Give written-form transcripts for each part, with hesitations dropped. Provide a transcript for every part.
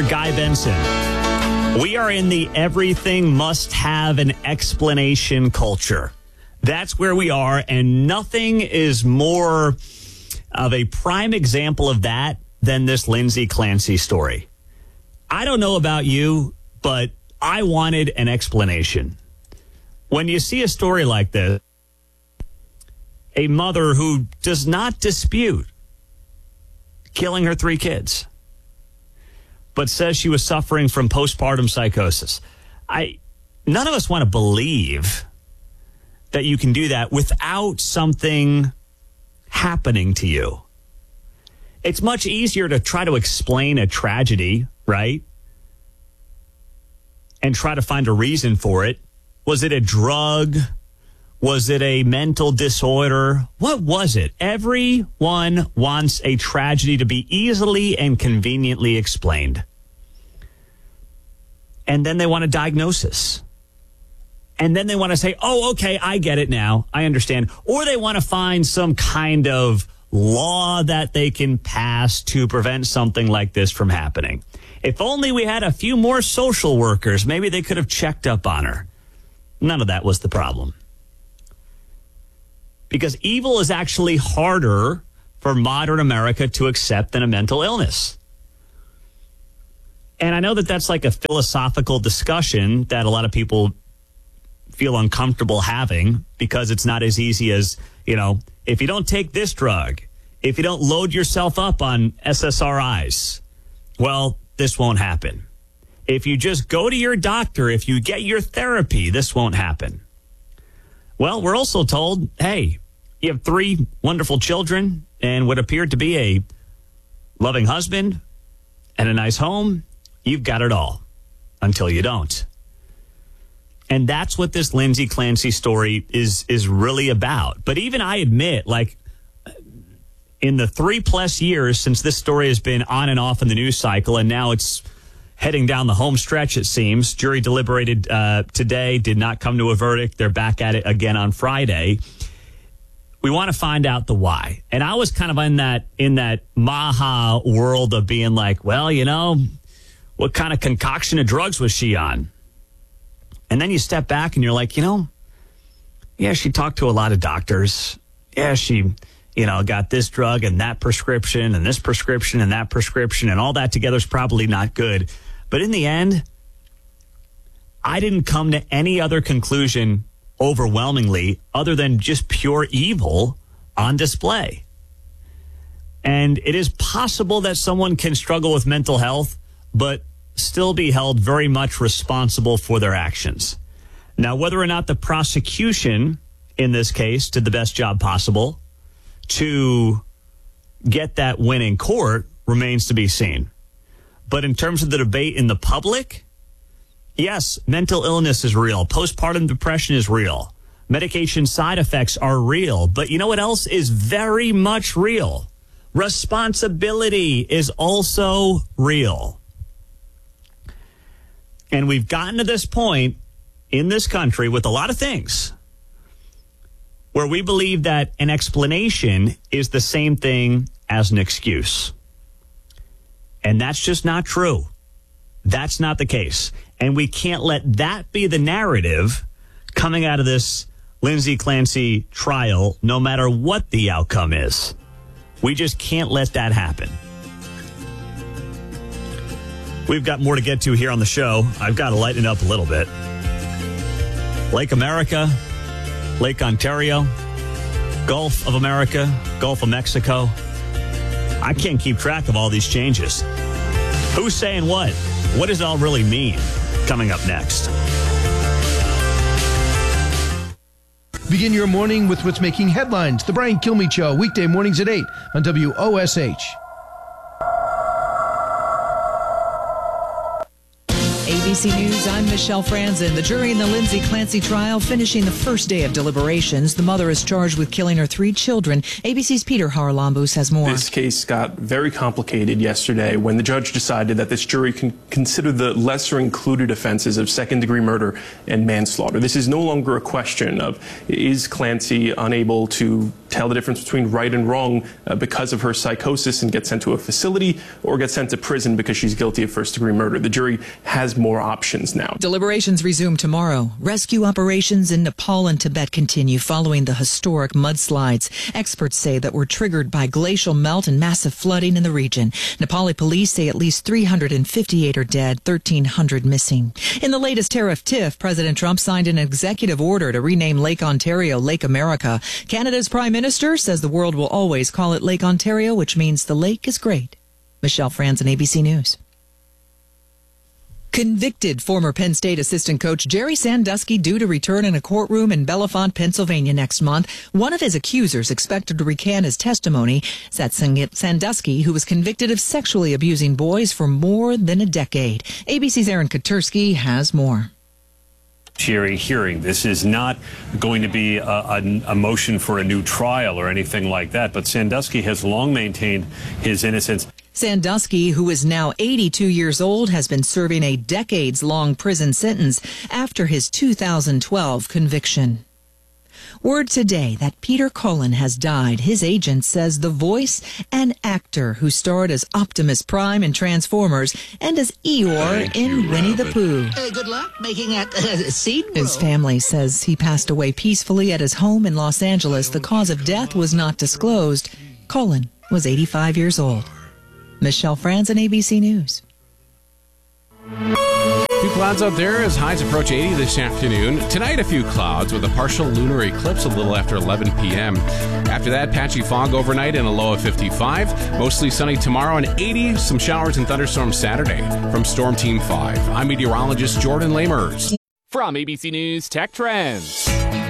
Guy Benson. We are in the everything must have an explanation culture. That's where we are, and nothing is more of a prime example of that than this Lindsay Clancy story. I don't know about you, but I wanted an explanation. When you see a story like this, a mother who does not dispute killing her 3 kids, but says she was suffering from postpartum psychosis. None of us want to believe that you can do that without something happening to you. It's much easier to try to explain a tragedy, right? And try to find a reason for it. Was it a drug? Was it a mental disorder? What was it? Everyone wants a tragedy to be easily and conveniently explained. And then they want a diagnosis. And then they want to say, oh, okay, I get it now. I understand. Or they want to find some kind of law that they can pass to prevent something like this from happening. If only we had a few more social workers, maybe they could have checked up on her. None of that was the problem. Because evil is actually harder for modern America to accept than a mental illness. And I know that that's like a philosophical discussion that a lot of people feel uncomfortable having because it's not as easy as, if you don't take this drug, if you don't load yourself up on SSRIs, well, this won't happen. If you just go to your doctor, if you get your therapy, this won't happen. Well, we're also told, hey, you have 3 wonderful children and what appeared to be a loving husband and a nice home. You've got it all until you don't. And that's what this Lindsay Clancy story is really about. But even I admit, in the 3+ years since this story has been on and off in the news cycle, and now it's heading down the home stretch, it seems. Jury deliberated today, did not come to a verdict. They're back at it again on Friday. We want to find out the why. And I was kind of in that Maha world of being like, well, what kind of concoction of drugs was she on? And then you step back and you're like, yeah, she talked to a lot of doctors. Yeah, she, got this drug and that prescription and this prescription and that prescription, and all that together is probably not good. But in the end, I didn't come to any other conclusion overwhelmingly other than just pure evil on display. And it is possible that someone can struggle with mental health, but still be held very much responsible for their actions. Now, whether or not the prosecution in this case did the best job possible to get that win in court remains to be seen. But in terms of the debate in the public, yes, mental illness is real. Postpartum depression is real. Medication side effects are real. But you know what else is very much real? Responsibility is also real. And we've gotten to this point in this country with a lot of things where we believe that an explanation is the same thing as an excuse. And that's just not true. That's not the case. And we can't let that be the narrative coming out of this Lindsay Clancy trial, no matter what the outcome is. We just can't let that happen. We've got more to get to here on the show. I've got to lighten it up a little bit. Lake America, Lake Ontario, Gulf of America, Gulf of Mexico. I can't keep track of all these changes. Who's saying what? What does it all really mean? Coming up next. Begin your morning with what's making headlines. The Brian Kilmeade Show, weekday mornings at 8 on WOSH. ABC News, I'm Michelle Franzen. The jury in the Lindsay Clancy trial finishing the first day of deliberations. The mother is charged with killing her 3 children. ABC's Peter Haralambous has more. This case got very complicated yesterday when the judge decided that this jury can consider the lesser included offenses of second-degree murder and manslaughter. This is no longer a question of is Clancy unable to tell the difference between right and wrong because of her psychosis and get sent to a facility or get sent to prison because she's guilty of first-degree murder. The jury has more options now. Deliberations resume tomorrow. Rescue operations in Nepal and Tibet continue following the historic mudslides. Experts say that were triggered by glacial melt and massive flooding in the region. Nepali police say at least 358 are dead, 1,300 missing. In the latest tariff tiff, President Trump signed an executive order to rename Lake Ontario Lake America. Canada's Prime Minister says the world will always call it Lake Ontario, which means the lake is great. Michelle Franzen, ABC News. Convicted former Penn State assistant coach Jerry Sandusky due to return in a courtroom in Bellefonte, Pennsylvania next month. One of his accusers expected to recant his testimony. That's Sandusky, who was convicted of sexually abusing boys for more than a decade. ABC's Aaron Katursky has more. Hearing. This is not going to be a motion for a new trial or anything like that, but Sandusky has long maintained his innocence. Sandusky, who is now 82 years old, has been serving a decades-long prison sentence after his 2012 conviction. Word today that Peter Cullen has died. His agent says the voice and actor who starred as Optimus Prime in Transformers and as Eeyore in Winnie the Pooh. Good luck making that seed grow. His family says he passed away peacefully at his home in Los Angeles. The cause of death was not disclosed. Cullen was 85 years old. Michelle Franzen, ABC News. Few clouds out there as highs approach 80 this afternoon. Tonight, a few clouds with a partial lunar eclipse a little after 11 p.m. After that, patchy fog overnight and a low of 55. Mostly sunny tomorrow and 80. Some showers and thunderstorms Saturday. From Storm Team 5, I'm meteorologist Jordan Lamers. From ABC News Tech Trends.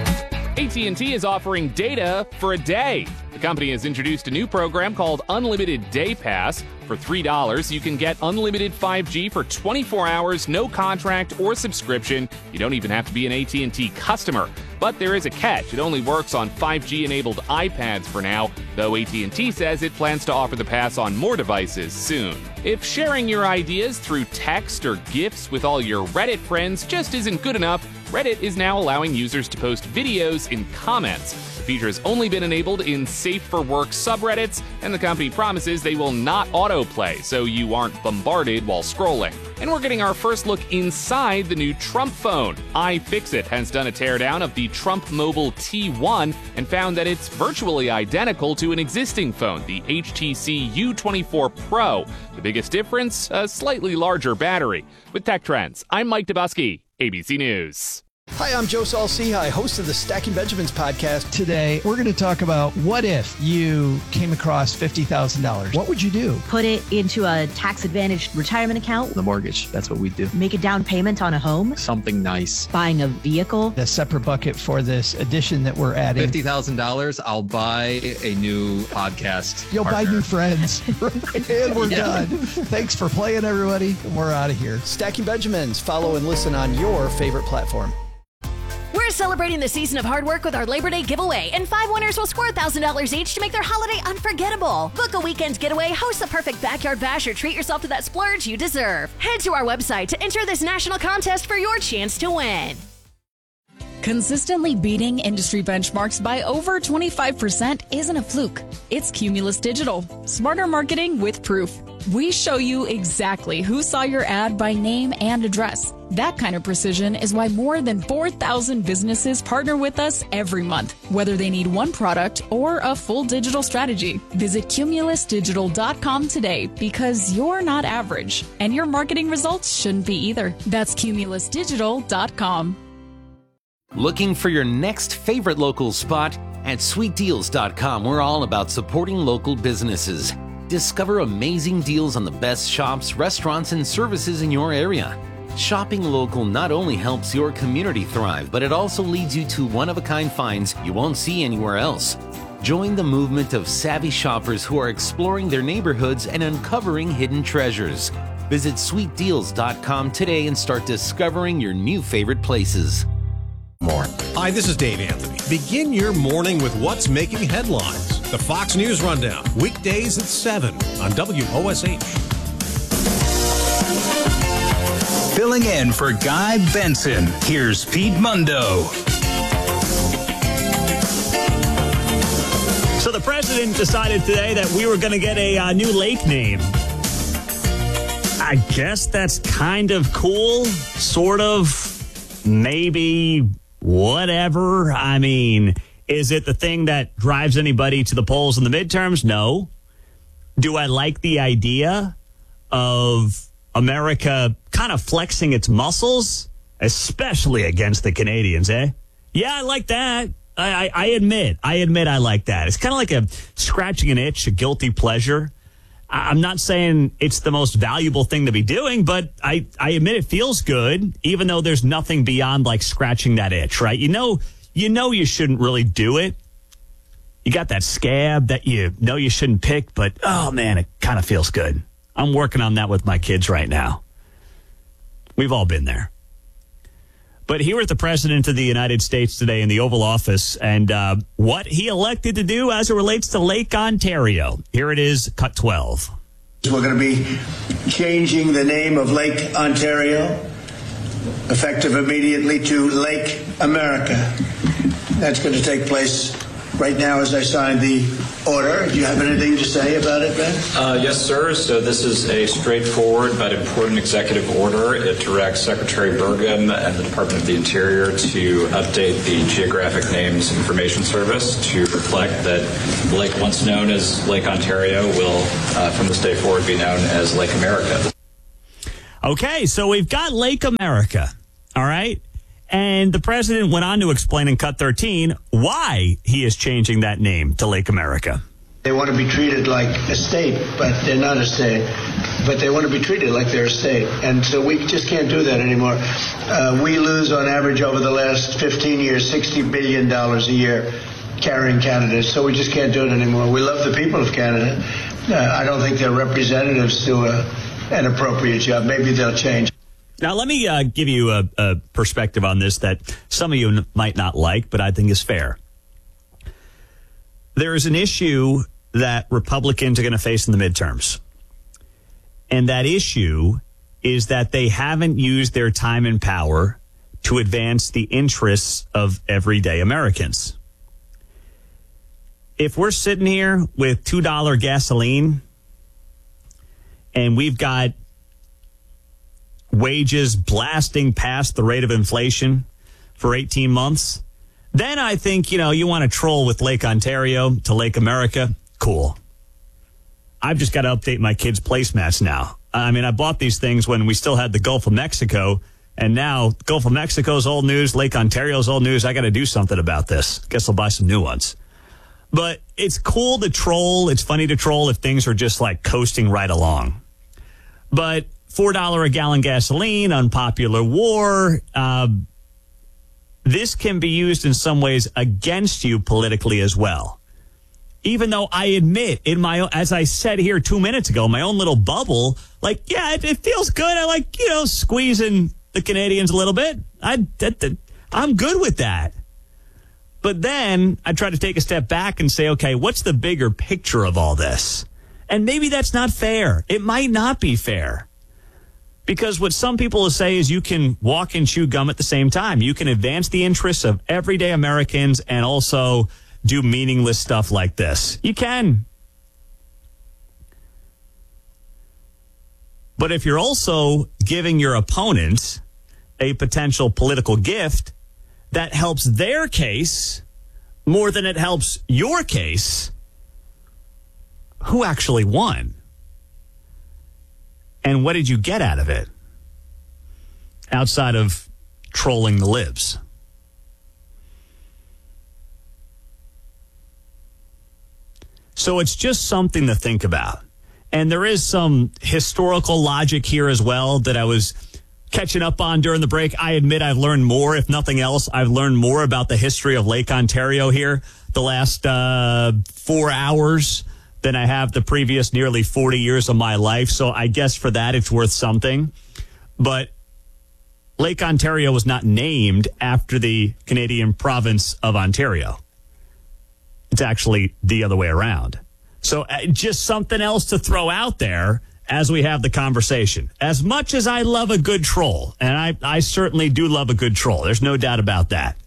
AT&T is offering data for a day. The company has introduced a new program called Unlimited Day Pass. For $3, you can get unlimited 5G for 24 hours, no contract or subscription. You don't even have to be an AT&T customer. But there is a catch. It only works on 5G-enabled iPads for now, though AT&T says it plans to offer the pass on more devices soon. If sharing your ideas through text or GIFs with all your Reddit friends just isn't good enough, Reddit is now allowing users to post videos in comments. The feature has only been enabled in Safe for Work subreddits, and the company promises they will not autoplay, so you aren't bombarded while scrolling. And we're getting our first look inside the new Trump phone. iFixit has done a teardown of the Trump Mobile T1 and found that it's virtually identical to an existing phone, the HTC U24 Pro. The biggest difference, a slightly larger battery. With Tech Trends, I'm Mike Dubusky, ABC News. Hi, I'm Joe Saul-Sehy, host of the Stacking Benjamins podcast. Today, we're going to talk about what if you came across $50,000. What would you do? Put it into a tax-advantaged retirement account. The mortgage, that's what we do. Make a down payment on a home. Something nice. Buying a vehicle. A separate bucket for this addition that we're adding. $50,000, I'll buy a new podcast. You'll partner. buy new friends. And we're done. Thanks for playing, everybody. And we're out of here. Stacking Benjamins. Follow and listen on your favorite platform. We're celebrating the season of hard work with our Labor Day giveaway, and 5 winners will score $1,000 each to make their holiday unforgettable. Book a weekend getaway, host the perfect backyard bash, or treat yourself to that splurge you deserve. Head to our website to enter this national contest for your chance to win. Consistently beating industry benchmarks by over 25% isn't a fluke. It's Cumulus Digital. Smarter marketing with proof. We show you exactly who saw your ad by name and address. That kind of precision is why more than 4,000 businesses partner with us every month, whether they need one product or a full digital strategy. Visit cumulusdigital.com today because you're not average, and your marketing results shouldn't be either. That's cumulusdigital.com. Looking for your next favorite local spot? At sweetdeals.com, we're all about supporting local businesses. Discover amazing deals on the best shops, restaurants, and services in your area. Shopping local not only helps your community thrive, but it also leads you to one-of-a-kind finds you won't see anywhere else. Join the movement of savvy shoppers who are exploring their neighborhoods and uncovering hidden treasures. Visit sweetdeals.com today and start discovering your new favorite places. More. Hi, this is Dave Anthony. Begin your morning with what's making headlines. The Fox News Rundown, weekdays at 7 on WOSH. Filling in for Guy Benson, here's Pete Mundo. So the president decided today that we were going to get a new lake name. I guess that's kind of cool, sort of, maybe, whatever. I mean, is it the thing that drives anybody to the polls in the midterms? No. Do I like the idea of America kind of flexing its muscles, especially against the Canadians, eh? Yeah, I like that. I admit I like that. It's kind of like a scratching an itch, a guilty pleasure. I'm not saying it's the most valuable thing to be doing, but I admit it feels good, even though there's nothing beyond like scratching that itch, right? You know you shouldn't really do it. You got that scab that you know you shouldn't pick, but oh man, it kind of feels good. I'm working on that with my kids right now. We've all been there. But here is the president of the United States today in the Oval Office and what he elected to do as it relates to Lake Ontario. Here it is, cut 12. We're going to be changing the name of Lake Ontario, effective immediately, to Lake America. That's going to take place right now as I sign the order. Do you have anything to say about it, Ben? Yes, sir. So this is a straightforward but important executive order. It directs Secretary Burgum and the Department of the Interior to update the Geographic Names Information Service to reflect that the lake once known as Lake Ontario will, from this day forward, be known as Lake America. Okay, so we've got Lake America, all right? And the president went on to explain in Cut 13 why he is changing that name to Lake America. They want to be treated like a state, but they're not a state. But they want to be treated like they're a state. And so we just can't do that anymore. We lose on average over the last 15 years $60 billion a year carrying Canada. So we just can't do it anymore. We love the people of Canada. I don't think their representatives do an appropriate job. Maybe they'll change. Now, let me give you a perspective on this that some of you might not like, but I think is fair. There is an issue that Republicans are going to face in the midterms. And that issue is that they haven't used their time and power to advance the interests of everyday Americans. If we're sitting here with $2 gasoline and we've got wages blasting past the rate of inflation for 18 months, then I think, you want to troll with Lake Ontario to Lake America. Cool. I've just got to update my kids' placemats now. I mean, I bought these things when we still had the Gulf of Mexico, and now Gulf of Mexico's old news, Lake Ontario's old news. I got to do something about this. Guess I'll buy some new ones. But it's cool to troll. It's funny to troll if things are just like coasting right along. But $4 a gallon gasoline, unpopular war. This can be used in some ways against you politically as well. Even though I admit in my own, as I said here 2 minutes ago, my own little bubble, like, yeah, it feels good. I like, squeezing the Canadians a little bit. I'm good with that. But then I try to take a step back and say, okay, what's the bigger picture of all this? And maybe that's not fair. It might not be fair. Because what some people will say is you can walk and chew gum at the same time. You can advance the interests of everyday Americans and also do meaningless stuff like this. You can. But if you're also giving your opponent a potential political gift that helps their case more than it helps your case, who actually won? And what did you get out of it? Outside of trolling the libs. So it's just something to think about. And there is some historical logic here as well that I was catching up on during the break. I admit I've learned more. If nothing else, I've learned more about the history of Lake Ontario here the last 4 hours than I have the previous nearly 40 years of my life. So I guess for that, it's worth something. But Lake Ontario was not named after the Canadian province of Ontario. It's actually the other way around. So just something else to throw out there as we have the conversation. As much as I love a good troll, and I certainly do love a good troll, there's no doubt about that.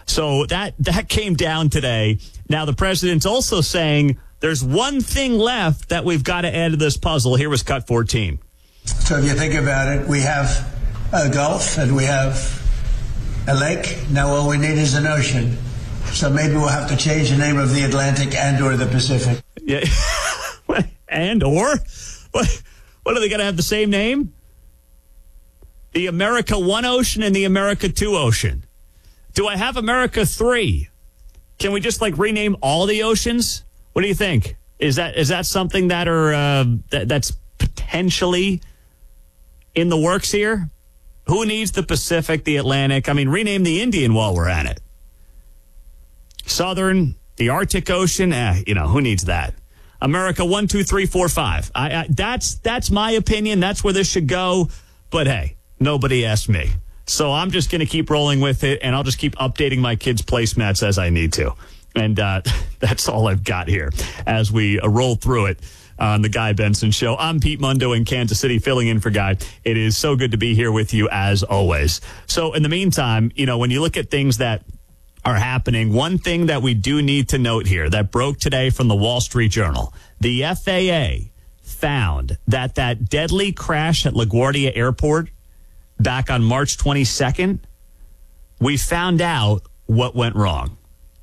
So that came down today. Now, the president's also saying there's one thing left that we've got to add to this puzzle. Here was cut 14. So if you think about it, we have a Gulf and we have a lake. Now all we need is an ocean. So maybe we'll have to change the name of the Atlantic and or the Pacific. Yeah. And or? What are they going to have the same name? The America 1 Ocean and the America 2 Ocean. Do I have America 3? Can we just rename all the oceans? What do you think? Is that something that that's potentially in the works here? Who needs the Pacific, the Atlantic? I mean, rename the Indian while we're at it. Southern, the Arctic Ocean, who needs that? America 1, 2, 3, 4, 5. That's my opinion. That's where this should go. But hey, nobody asked me. So I'm just going to keep rolling with it, and I'll just keep updating my kids' placemats as I need to. And that's all I've got here as we roll through it on the Guy Benson Show. I'm Pete Mundo in Kansas City, filling in for Guy. It is so good to be here with you as always. So in the meantime, when you look at things that are happening, one thing that we do need to note here that broke today from the Wall Street Journal, the FAA found that deadly crash at LaGuardia Airport back on March 22nd, we found out what went wrong.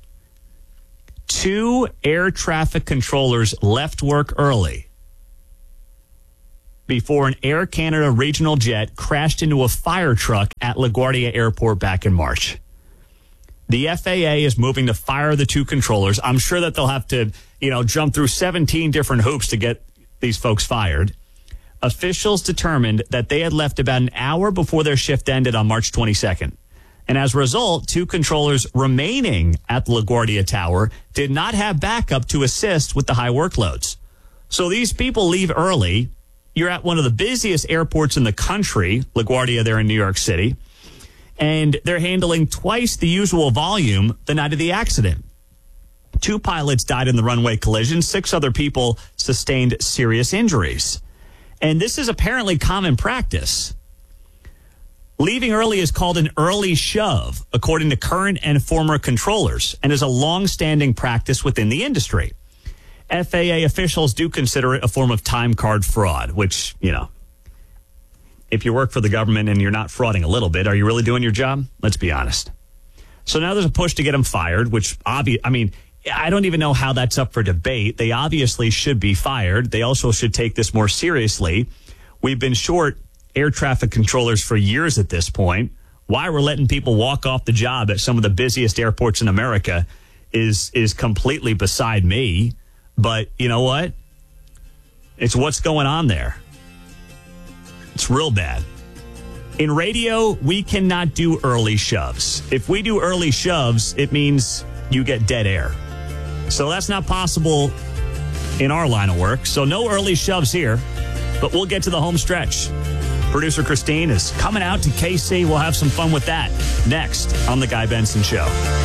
2 air traffic controllers left work early before an Air Canada regional jet crashed into a fire truck at LaGuardia Airport back in March. The FAA is moving to fire the 2 controllers. I'm sure that they'll have to, jump through 17 different hoops to get these folks fired. Officials determined that they had left about an hour before their shift ended on March 22nd. And as a result, 2 controllers remaining at the LaGuardia Tower did not have backup to assist with the high workloads. So these people leave early. You're at one of the busiest airports in the country, LaGuardia there in New York City, and they're handling twice the usual volume the night of the accident. 2 pilots died in the runway collision. 6 other people sustained serious injuries. And this is apparently common practice. Leaving early is called an early shove, according to current and former controllers, and is a long-standing practice within the industry. FAA officials do consider it a form of time card fraud, which, if you work for the government and you're not frauding a little bit, are you really doing your job? Let's be honest. So now there's a push to get them fired, which I don't even know how that's up for debate. They obviously should be fired. They also should take this more seriously. We've been short air traffic controllers for years at this point. Why we're letting people walk off the job at some of the busiest airports in America is completely beside me. But you know what? It's what's going on there. It's real bad. In radio, we cannot do early shoves. If we do early shoves, it means you get dead air. So that's not possible in our line of work. So no early shoves here, but we'll get to the home stretch. Producer Christine is coming out to KC. We'll have some fun with that next on The Guy Benson Show.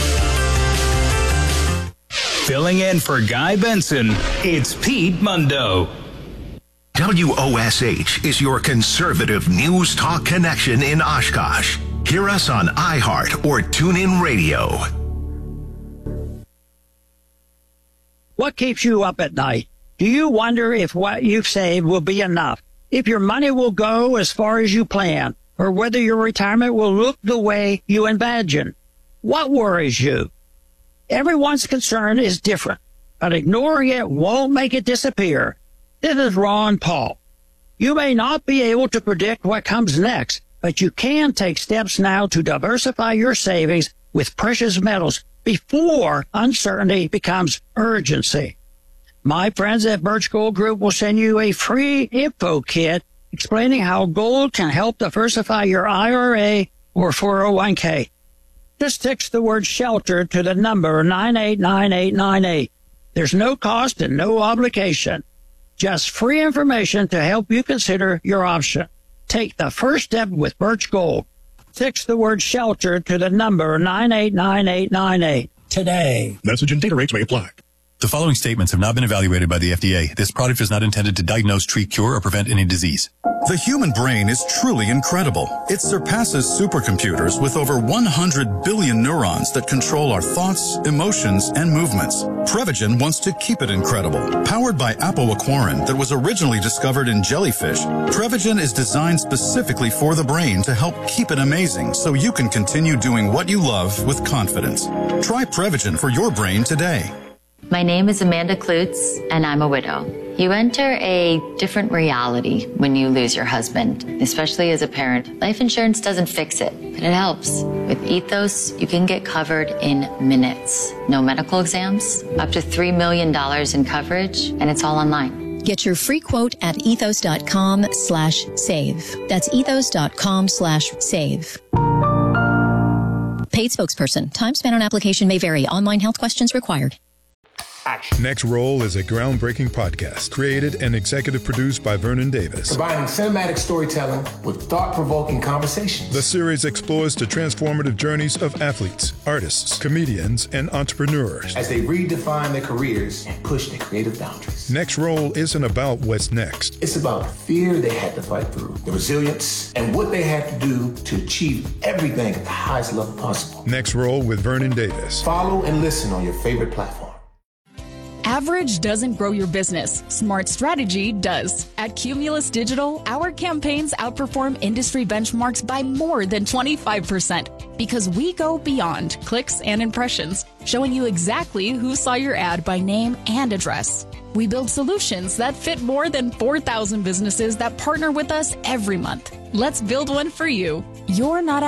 Filling in for Guy Benson, it's Pete Mundo. WOSH is your conservative news talk connection in Oshkosh. Hear us on iHeart or TuneIn Radio. What keeps you up at night? Do you wonder if what you've saved will be enough? If your money will go as far as you plan? Or whether your retirement will look the way you imagine? What worries you? Everyone's concern is different, but ignoring it won't make it disappear. This is Ron Paul. You may not be able to predict what comes next, but you can take steps now to diversify your savings with precious metals before uncertainty becomes urgency. My friends at Birch Gold Group will send you a free info kit explaining how gold can help diversify your IRA or 401k. Just text the word SHELTER to the number 989898. There's no cost and no obligation. Just free information to help you consider your option. Take the first step with Birch Gold. Text the word SHELTER to the number 989898 today. Message and data rates may apply. The following statements have not been evaluated by the FDA. This product is not intended to diagnose, treat, cure, or prevent any disease. The human brain is truly incredible. It surpasses supercomputers with over 100 billion neurons that control our thoughts, emotions, and movements. Prevagen wants to keep it incredible. Powered by apoaquarin that was originally discovered in jellyfish, Prevagen is designed specifically for the brain to help keep it amazing so you can continue doing what you love with confidence. Try Prevagen for your brain today. My name is Amanda Klutz, and I'm a widow. You enter a different reality when you lose your husband, especially as a parent. Life insurance doesn't fix it, but it helps. With Ethos, you can get covered in minutes. No medical exams, up to $3 million in coverage, and it's all online. Get your free quote at ethos.com/save. That's ethos.com/save. Paid spokesperson. Time spent on application may vary. Online health questions required. Next Roll is a groundbreaking podcast created and executive produced by Vernon Davis. Combining cinematic storytelling with thought-provoking conversations. The series explores the transformative journeys of athletes, artists, comedians, and entrepreneurs as they redefine their careers and push their creative boundaries. Next Roll isn't about what's next. It's about the fear they had to fight through, the resilience, and what they had to do to achieve everything at the highest level possible. Next Roll with Vernon Davis. Follow and listen on your favorite platform. Average doesn't grow your business. Smart strategy does. At Cumulus Digital, our campaigns outperform industry benchmarks by more than 25% because we go beyond clicks and impressions, showing you exactly who saw your ad by name and address. We build solutions that fit more than 4,000 businesses that partner with us every month. Let's build one for you. You're not